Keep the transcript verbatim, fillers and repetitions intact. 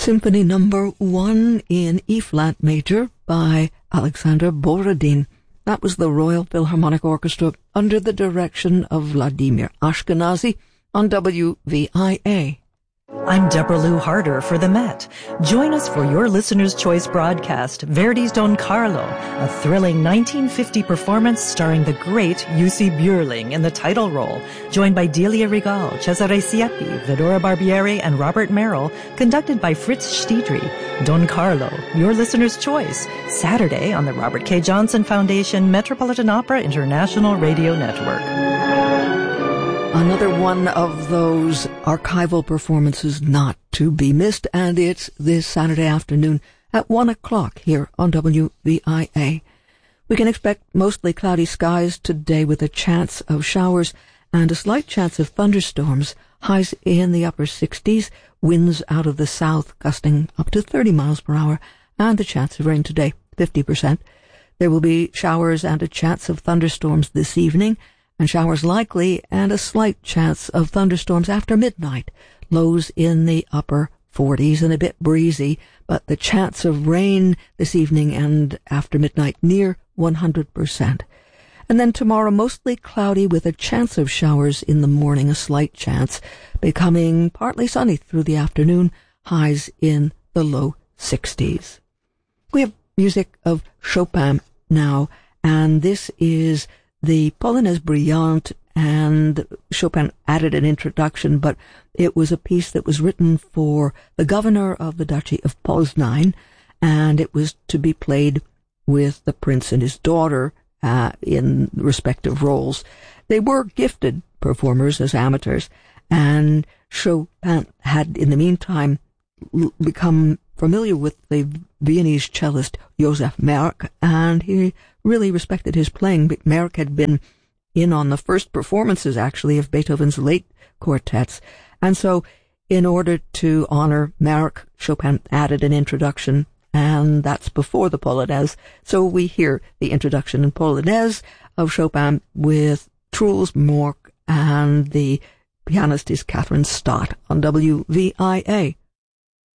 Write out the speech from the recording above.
Symphony Number One in E-flat major by Alexander Borodin. That was the Royal Philharmonic Orchestra under the direction of Vladimir Ashkenazy on W V I A. I'm Deborah Lou Harder for the Met. Join us for your Listener's Choice broadcast, Verdi's Don Carlo, a thrilling nineteen fifty performance starring the great Jussi Björling in the title role, joined by Delia Regal, Cesare Siepi, Vidora Barbieri, and Robert Merrill, conducted by Fritz Stiedry. Don Carlo, your Listener's Choice, Saturday on the Robert K. Johnson Foundation Metropolitan Opera International Radio Network. Another one of those archival performances not to be missed, and it's this Saturday afternoon at one o'clock here on W V I A. We can expect mostly cloudy skies today with a chance of showers and a slight chance of thunderstorms, highs in the upper sixties, winds out of the south gusting up to thirty miles per hour, and the chance of rain today, fifty percent. There will be showers and a chance of thunderstorms this evening, and showers likely and a slight chance of thunderstorms after midnight. Lows in the upper forties and a bit breezy, but the chance of rain this evening and after midnight near one hundred percent. And then tomorrow mostly cloudy with a chance of showers in the morning, a slight chance, becoming partly sunny through the afternoon, highs in the low sixties. We have music of Chopin now, and this is the Polonaise Brillante, and Chopin added an introduction, but it was a piece that was written for the governor of the Duchy of Poznań, and it was to be played with the prince and his daughter uh, in respective roles. They were gifted performers as amateurs, and Chopin had, in the meantime, l- become familiar with the Viennese cellist Josef Merck, and he really respected his playing. Merck had been in on the first performances, actually, of Beethoven's late quartets. And so, in order to honor Merck, Chopin added an introduction, and that's before the Polonaise. So we hear the introduction in Polonaise of Chopin with Truls Mork, and the pianist is Catherine Stott on W V I A.